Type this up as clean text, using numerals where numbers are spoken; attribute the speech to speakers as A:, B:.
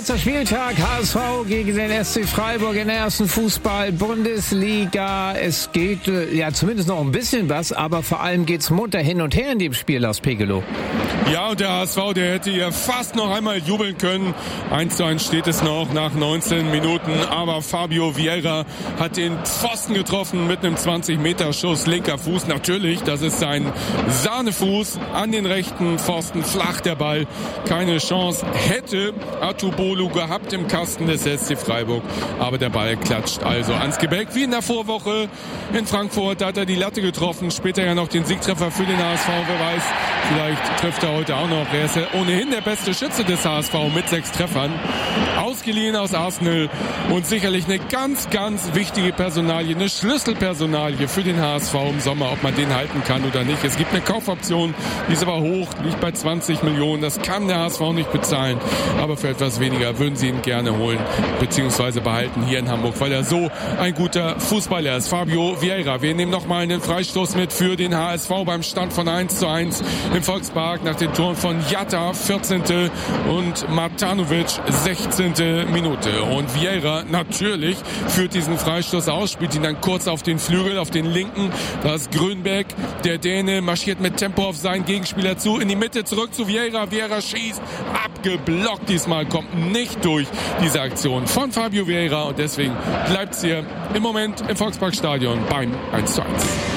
A: Letzter Spieltag, HSV gegen den SC Freiburg in der ersten Fußball-Bundesliga. Es geht ja zumindest noch ein bisschen was, aber vor allem geht's munter hin und her in dem Spiel aus Pegelow.
B: Ja, und der HSV, der hätte hier fast noch einmal jubeln können. 1:1 steht es noch nach 19 Minuten. Aber Fabio Vieira hat den Pfosten getroffen mit einem 20-Meter-Schuss. Linker Fuß, natürlich, das ist sein Sahnefuß an den rechten Pfosten. Flach der Ball, keine Chance. Hätte Atubolu gehabt im Kasten des SC Freiburg. Aber der Ball klatscht also ans Gebälk. Wie in der Vorwoche in Frankfurt, da hat er die Latte getroffen. Später ja noch den Siegtreffer für den HSV. Wer weiß, vielleicht trifft er heute auch noch. Er ist ja ohnehin der beste Schütze des HSV mit 6 Treffern. Ausgeliehen aus Arsenal und sicherlich eine ganz, ganz wichtige Personalie, eine Schlüsselpersonalie für den HSV im Sommer, ob man den halten kann oder nicht. Es gibt eine Kaufoption, die ist aber hoch, liegt bei 20 Millionen. Das kann der HSV nicht bezahlen. Aber für etwas weniger würden sie ihn gerne holen bzw. behalten hier in Hamburg, weil er so ein guter Fußballer ist. Fabio Vieira, wir nehmen nochmal einen Freistoß mit für den HSV beim Stand von 1:1 im Volkspark nach den Toren von Jatta, 14. und Matanovic, 16. Minute. Und Vieira natürlich führt diesen Freistoß aus, spielt ihn dann kurz auf den Flügel, auf den linken. Da ist Grönbeck, der Däne, marschiert mit Tempo auf seinen Gegenspieler zu, in die Mitte, zurück zu Vieira. Vieira schießt, abgeblockt diesmal, kommt nicht durch diese Aktion von Fabio Vieira und deswegen bleibt es hier im Moment im Volksparkstadion beim 1:1.